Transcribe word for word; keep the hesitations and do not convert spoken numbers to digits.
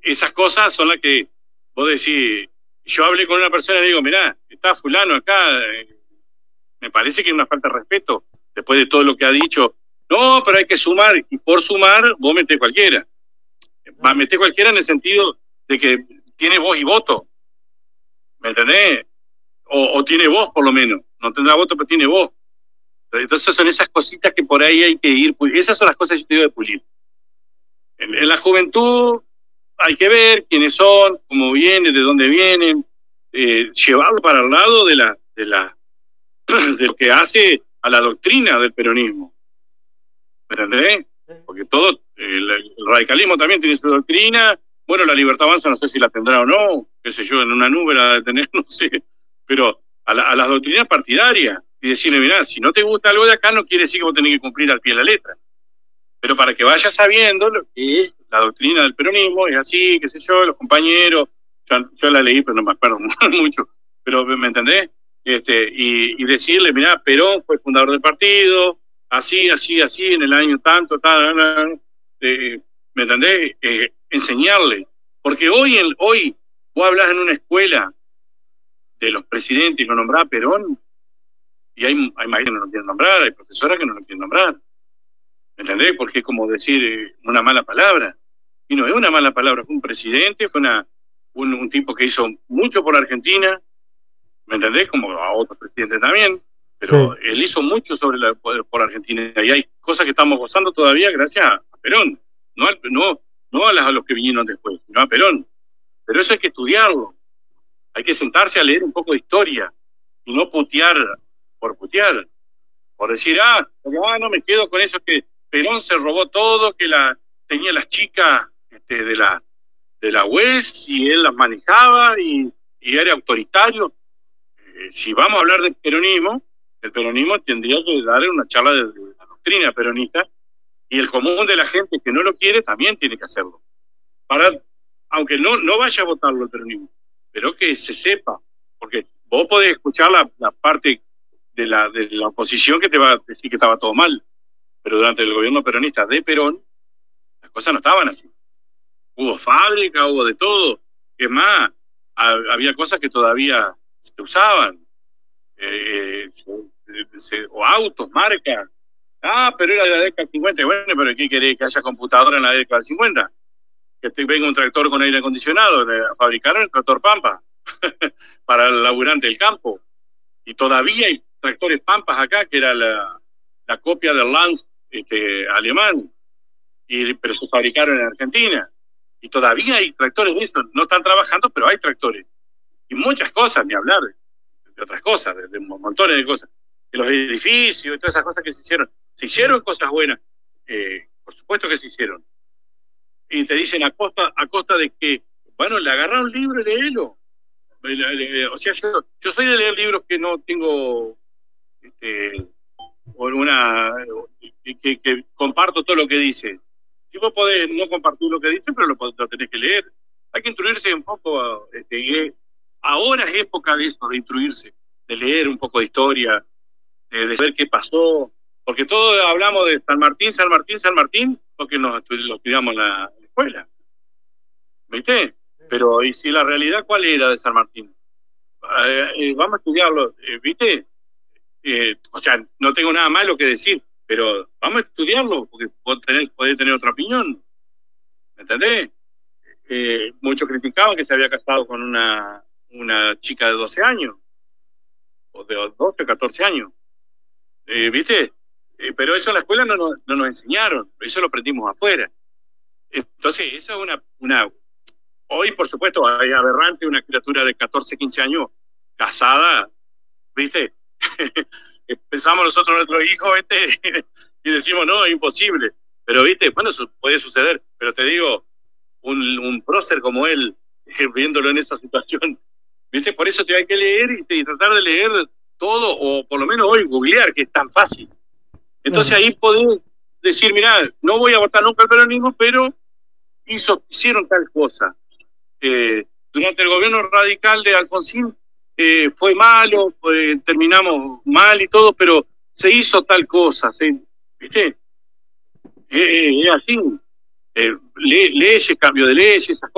esas cosas son las que vos decís. Yo hablé con una persona y le digo, mirá, está fulano acá, eh, me parece que es una falta de respeto, después de todo lo que ha dicho. No, pero hay que sumar, y por sumar vos metés cualquiera. Va a meter cualquiera en el sentido de que tiene voz y voto. ¿Me entendés? O, o tiene voz, por lo menos. No tendrá voto, pero tiene voz. Entonces son esas cositas que por ahí hay que ir. Esas son las cosas que yo te digo de pulir. En, en la juventud hay que ver quiénes son, cómo vienen, de dónde vienen, eh, llevarlo para el lado de la, de la de lo que hace a la doctrina del peronismo. ¿Me entendés? Porque todo, el, el radicalismo también tiene su doctrina. Bueno, la Libertad Avanza no sé si la tendrá o no, qué sé yo, en una nube la de tener, no sé, pero a, la, a las doctrinas partidarias, y decirle, mirá, si no te gusta algo de acá, no quiere decir que vos tenés que cumplir al pie de la letra. Pero para que vayas sabiendo lo que es la doctrina del peronismo, es así, qué sé yo, los compañeros, yo, yo la leí, pero no me acuerdo mucho, pero ¿me entendés? Este, y, y decirle, mirá, Perón fue fundador del partido, así, así, así, en el año tanto, tal, tal, eh, ¿me entendés? Eh, enseñarle, porque hoy, el, hoy vos hablas en una escuela de los presidentes y lo nombrás a Perón, y hay, hay maestros que no lo quieren nombrar, hay profesoras que no lo quieren nombrar, ¿me entendés? Porque es como decir eh, una mala palabra, y no es una mala palabra, fue un presidente, fue una, un, un tipo que hizo mucho por Argentina, ¿me entendés? Como a otros presidentes también, pero sí. Él hizo mucho sobre la, por, por Argentina, y hay cosas que estamos gozando todavía gracias a, a Perón, no, al, no, no a, las, a los que vinieron después, sino a Perón. Pero eso hay que estudiarlo, hay que sentarse a leer un poco de historia, y no putear por putear, por decir, ah, ah no me quedo con eso que Perón se robó todo, que la tenía las chicas este, de la de la U E S y él las manejaba y, y era autoritario. Eh, si vamos a hablar del peronismo, el peronismo tendría que darle una charla de, de la doctrina peronista, y el común de la gente que no lo quiere también tiene que hacerlo. Para, aunque no, no vaya a votarlo el peronismo, pero que se sepa, porque vos podés escuchar la, la parte de la, de la oposición que te va a decir que estaba todo mal, pero durante el gobierno peronista de Perón, las cosas no estaban así. Hubo fábrica, hubo de todo. Es más, había cosas que todavía se usaban. Eh, se, se, o autos, marcas. Ah, pero era de la década del cincuenta. Bueno, pero ¿qué querés? Que haya computadora en la década del cincuenta. Que te venga un tractor con aire acondicionado. Fabricaron el tractor Pampa para el laburante del campo. Y todavía hay tractores Pampas acá, que era la, la copia del Lanz este, alemán. Y, pero se fabricaron en Argentina. Y todavía hay tractores de eso. No están trabajando, pero hay tractores. Y muchas cosas, ni hablar de, de otras cosas, de, de montones de cosas. De los edificios y todas esas cosas que se hicieron. Se hicieron cosas buenas. Eh, por supuesto que se hicieron. Y te dicen a costa, a costa de que, bueno, le agarraron un libro y léelo. O sea, yo, yo soy de leer libros que no tengo este, una que, que comparto todo lo que dice. Si vos podés no compartir lo que dice, pero lo, lo tenés que leer. Hay que instruirse un poco. Este, ahora es época de eso, de instruirse, de leer un poco de historia, de, de saber qué pasó. Porque todos hablamos de San Martín, San Martín, San Martín, porque nos lo estudiamos en la escuela. ¿Viste? Pero, ¿y si la realidad cuál era de San Martín? Eh, eh, vamos a estudiarlo, eh, ¿viste? Eh, o sea, no tengo nada malo que decir, pero vamos a estudiarlo, porque vos tenés, podés tener otra opinión. ¿Me entendés? Eh, muchos criticaban que se había casado con una, una chica de doce años, o de doce, catorce años. Eh, ¿Viste? Eh, pero eso en la escuela no, no, no nos enseñaron, eso lo aprendimos afuera. Entonces, eso es una... una hoy, por supuesto, hay aberrante una criatura de catorce, quince años casada, ¿viste? Pensamos nosotros nuestros hijos, ¿viste? Y decimos, no, es imposible. Pero, ¿viste? Bueno, eso puede suceder. Pero te digo, un, un prócer como él, viéndolo en esa situación, ¿viste? Por eso te hay que leer y, y tratar de leer todo, o por lo menos hoy googlear, que es tan fácil. Entonces ahí podés decir, mirá, no voy a votar nunca al peronismo, pero hizo, hicieron tal cosa. Eh, durante el gobierno radical de Alfonsín eh, fue malo, fue, terminamos mal y todo, pero se hizo tal cosa, ¿sí? ¿Viste? Es eh, eh, así. Eh, le, leyes, cambio de leyes, esas cosas.